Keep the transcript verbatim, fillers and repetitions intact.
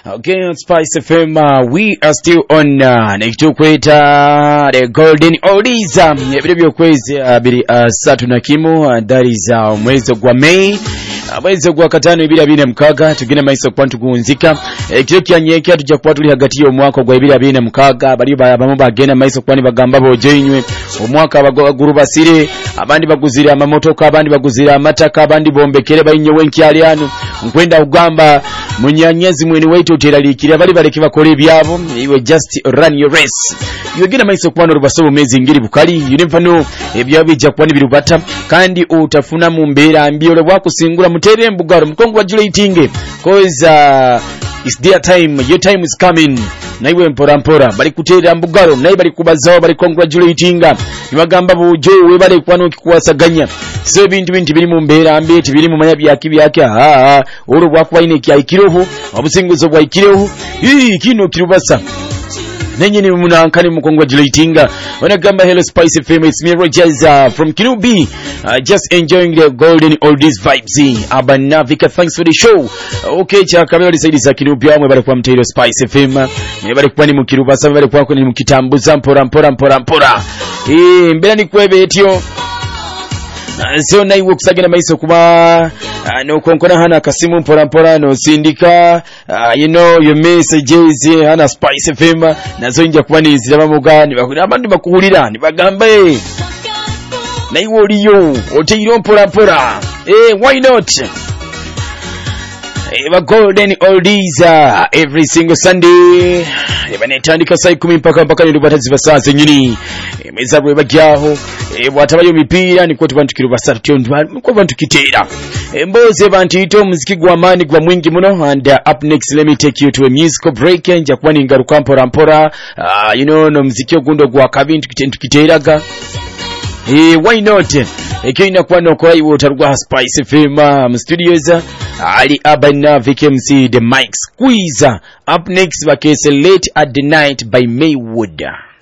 Okay, on Spice F M, uh, we are still on uh, Nekitukweta, the Golden Oldies. Um, ebyo kwezi abiri asatu na kimu, uh, that is uh, mwezi gwa May. Mwezi gwa katano ibiri abiri mukaga tugine maiso kwantu kunzika ekyo kyanyeke tujja kuba tuli hagati yo mwaka gwa ibiri abiri mukaga bali bamu bagenda maiso kwani bagamba bojenywe omwaka abaguru basire abandi baguzira amamotoka abandi baguzira amataka abandi bombekere bayinye wenkyaliano nkwenda ugamba munyanyezi mweni waitu teralikira bali baleke bakole ebyabo iwe just run your race yogena maiso kwano rubasobo mezi ngiri bukali you never know ebyabo bijja kwani birubata kandi utafuna mu mbera mbiyole bwakusingula mutere mbugaro mukongo wa Julitinge cause uh, it's their time, your time is coming. Naiwe mpora mpora bali kutera mbugaro nayi bali kubazaho bali congratulatinga nibagamba bujo we bali kwano kikuwasaganya so bintu bintu biri mu mbera ambe tibiri mu manya byaki byaki ha oro bwakwa ine kya ikiroho obusinguzo bwa ikiroho hii kino kirubasa nenye ni munankani mu congratulatinga wanagamba hello Spice F M, it's me Rogers uh, from Kinubi uh, just enjoying the golden oldies vibes Abanavika, thanks for the show. Okay, cha kabela lisaidi za Kinubi amwe bali kwa mtero Spice F M ne bali kwa ni mu Kirubasa bali kwa ni mu Kitambuza mpora mpora mpora mpora eh mbela ni kwebe etyo so naiwe kusagena maiso kuba uh, no konkona hana kasimu mpora mpora no sindika uh, you know your messages hana Spice F M nazo inja kuba nizira bamugani abandi bakuhulira nibagambe naiwe oliyo oteiro mpora mpora eh why not Eva Golden Oldies uh, every single Sunday eba netandika saa kumi mpaka mpaka nilubata zibasaze nyini emeza bwe bajyaho ebwatabayo mipira niko tubantu kirubasa tyondo niko bantu kitera emboze bantu ito muziki gwa mani gwa mwingi muno and uh, up next let me take you to a musical break nja kwani ngaruka mpora mpora uh, you know no muziki ogundo gwa kabintu kitentu kiteraga eh why not ekina kwano kwa iwo tarugwa Spice F M um, studios ali abana V K M C the mic squeeze up next bakese late at the night by Maywood.